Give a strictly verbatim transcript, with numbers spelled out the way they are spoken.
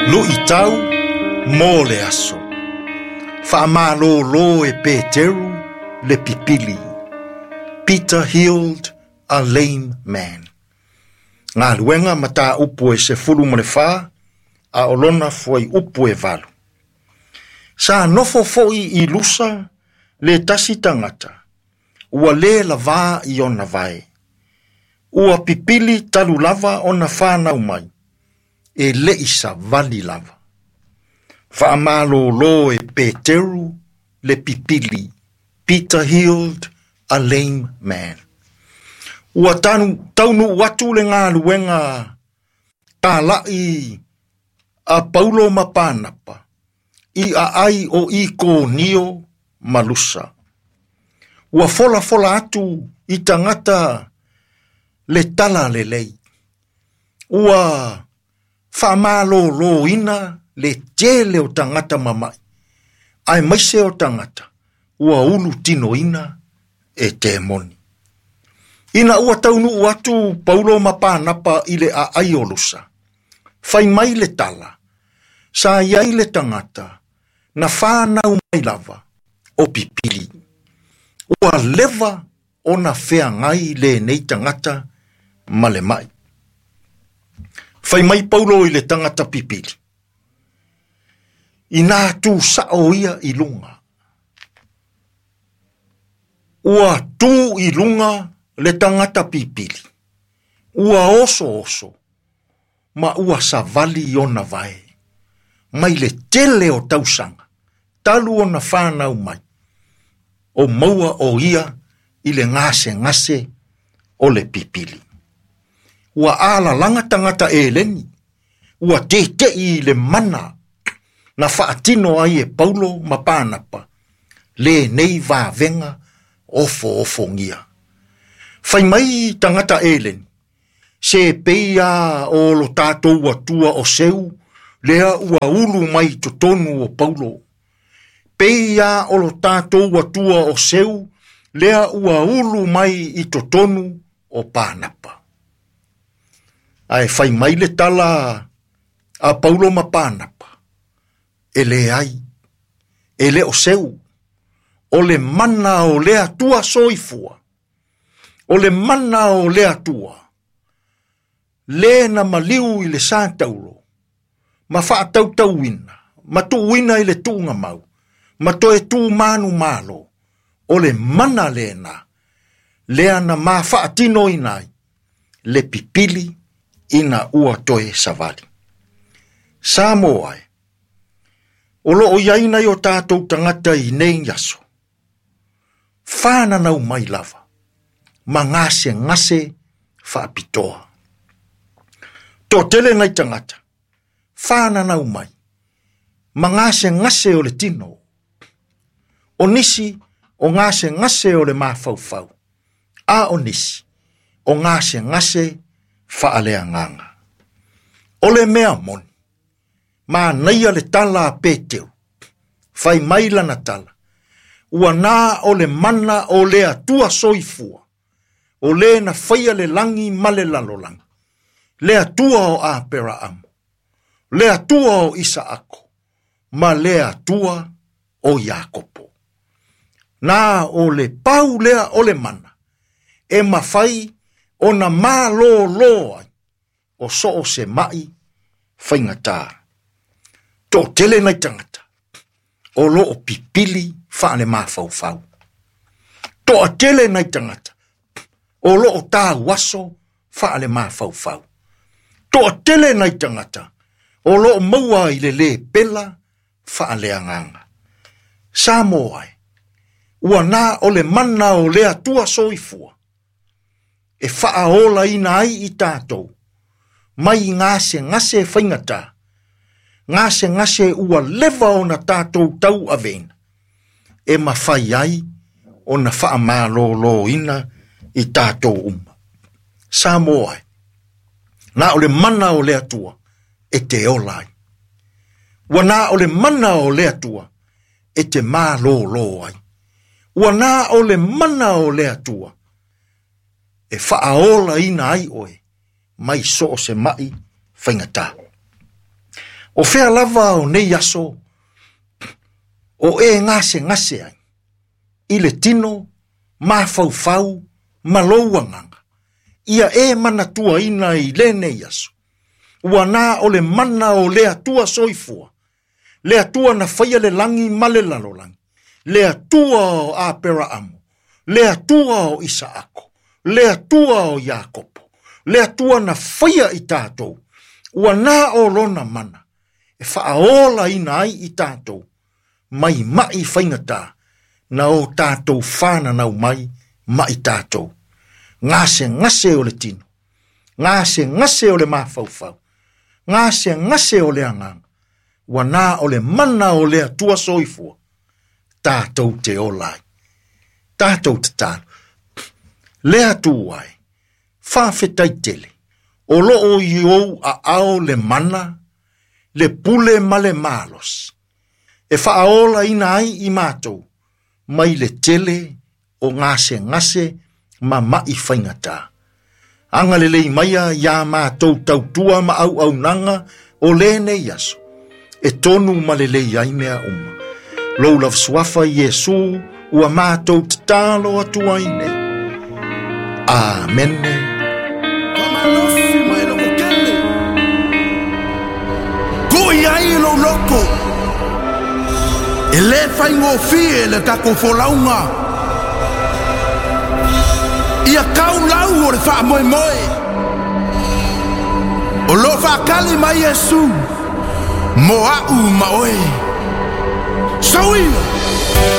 Lu i tau, mō le aso. Whaamalo lo e Peteru le pipili. Peter healed a lame man. Ngā luenga mata upu e se fulu mo le wha, a olona foi upu e valu. Sa nofo foi i lusa le tasi tangata, ua le la vā i ona vai. Ua pipili talu lava ona whanau mai, e le isa vali lava. Whaamalo lo e Peteru le pipili. Peter healed a lame man. Ua tanu, taunu watu le ngā luenga tā lai a Paulo Mapanapa, i a ai o i ko nio malusa. Ua fola fola atu i tangata le tala le lei. Ua whamalo lo ina le tele o tangata mamai. Ai maise o tangata, ua ulu tino ina e te moni. Ina ua taunu atu Paulo Mapanapa i le a ai o lusa. Fai mai le tala, sa iai le tangata, na whanau mai lava o pipili. Ua leva o na whea ngai le nei tangata male mai. Fai mai Paulo i le tangata pipili. Ina tu sao ia i lunga. Ua tu i lunga le tangata pipili. Ua oso oso. Ma ua savali ona vai. Mai le tele o tausanga. Talu ona whanau mai. O maua o ia i le ngase ngase o le pipili. Ua ala langa tangata e leni. Ua te te i le mana. Na whaatino ai e Paulo Mapanapa. Le nei vā venga ofo ofo ngia. Fai mai tangata e leni. Se peia o lo tātou atua o seu, lea ua ulu mai to tonu o Paulo. Peia o lo tātou atua o seu, lea ua ulu mai i to tonu o Panapa. Ai fai mai le tala a Paulo ma Panapa. E le ai, e le o seu, o le mana o lea tua soifua, o le mana o lea tua, le na maliu i le sātauro, ma whaatau tau wina, ma tu wina i le tūnga mau, ma toe tū manu malo, o le mana le na, lea na ma whaatino inai, le pipili ina ua toe savali. Samo ai, o lo o iaina i o tātou tangata i nei yaso, whāna nau mai lava, ma ngase ngase whaapitoa. Tō tele ngai tangata, whāna nau mai, ma ngase ngase o le tino. O nisi, o ngase ngase o le mawhauwhau. A o nisi, o ngase ngase whaalea nganga. O le mea moni, ma naia le tala a Peteu, whai maila na tala. Ua nā o le mana o le atua soifua, o le na whaia le langi male lalolangi. Le atua o Apera Amu, le atua o Isaako, ma le atua o Iakopo. Nā o le pau lea o le mana, e mawhai o na mā lo loa o so o se mai whaingatā. Tō tele nei tangata, o lo o pipili whaane mā whau. Tō a tele nei tangata, o lo o tā waso whaane mā whau. Tō a tele nei tangata, o lo maua i le le pela wha lea nganga. Samo ai, ua nā o le mana o lea tua soifua, e wha ola ina ai i tātou, mai ngase ngase whaingata, ngase ngase ua lewa o na tātou tau avena, e mawhai ai o na wha malo lo ina i tātou uma. Samo ai, nā o le mana o lea tua, e te olai. Ua nā o le mana o lea tua, e te mā lo lo ai. Ua nā o le mana o lea tua, e whaaola ina ai oe, mai so o se mai whaingatā. O fea lava o nei aso, o e ngase ngase ai, i le tino, ma fau fau, ma louanganga. Ia e mana tua ina i le nei aso. Ua nā o le mana o le atua soifua. Le atua na whaia le langi ma le lalolangi. Le atua o Apera Amo. Le atua o Isaako. Le atua o Iakopo. Le atua na whaia i tātou. Ua nā o lona mana. E whaaola ina ai i tātou. Mai mai whaingata. Na o tātou whāna nau mai mai tātou. Ngase ngase o le tino. Ngase ngase o le mafaufau. Ngase ngase o le angang. Wana o le mana o le atua soifua. Tātou te olai. Tātou te tālu. Le atuai. Whawhetai tele. O loo i ou a ao le mana. Le pule ma le malos. E whaaola ina ai i mātou. Mai le tele o ngase ngase ma mai whaingata. Anga le lei maia ia mātou tautua ma au au nanga o le nei aso. E tonu ma le lei ai mea uma. Lou lav suafa Yesu ua mātou te tālo atua i nei. Amene. Kamalosi mai loko kele. Kui ai lo loko. E le whaingo fie le kako folaunga. Ia kau lau o le wha moe moe. O lo wha kali mai Yesu. Mo au ma oe. Sauia.